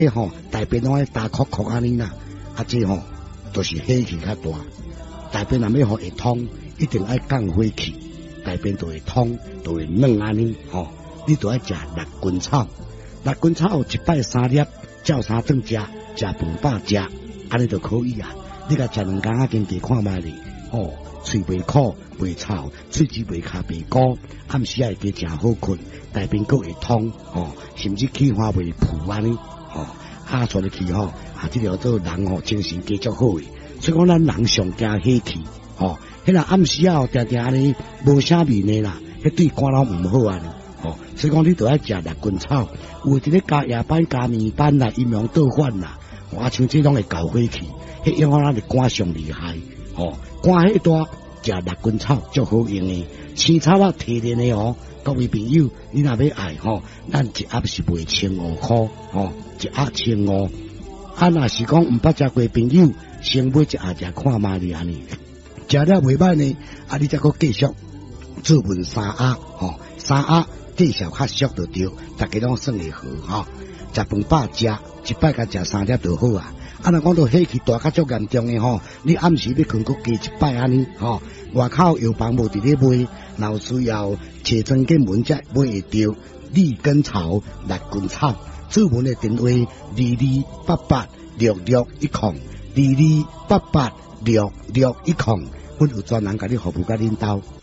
大便拢爱大壳壳安尼啦，这就是火气较大。大便若要互会通，一定爱降火气，大便就会通，就会软安尼你就爱食六根草，六根草一摆3粒，照三顿食，食饭饱食，安尼就可以啊。你甲食2工经加看卖咧，喙袂苦袂臭，喙齿袂卡袂鼓，暗时会加食好困，大便佫会通甚至气化袂浮安尼出入去这条做人精神加足好诶。所以讲咱人上惊火气迄个暗时定定安尼无啥面诶啦，迄对肝脑毋好啊所以讲你都爱食六根草，有一个加夜班加眠班啦，阴阳倒反啦，像这种会搞火气，迄样咱是肝上厉害肝迄大食六根草足好用诶，青草提炼诶各位朋友，你若要爱咱一盒是卖15块一盒15。若是讲毋捌食过朋友，先买一盒食看卖咧安尼，食了袂歹呢，你再搁继续做文3盒3盒继续较俗就对，大家拢算会好食饭饱食，一摆甲食3粒就好啊。若讲到火气大较足严重诶你暗时要困搁加一摆安尼外口药房无伫咧卖，若有需要找专家问才买会到利根草、六根草。主文的电话22886610，22886610，阮有专人甲你服务甲领导。